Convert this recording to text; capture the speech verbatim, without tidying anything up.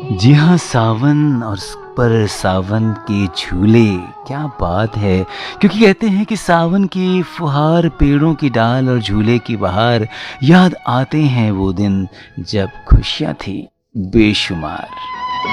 जी हाँ, सावन और उस पर सावन के झूले, क्या बात है! क्योंकि कहते हैं कि सावन की फुहार, पेड़ों की डाल और झूले की बहार, याद आते हैं वो दिन जब खुशियाँ थी बेशुमार।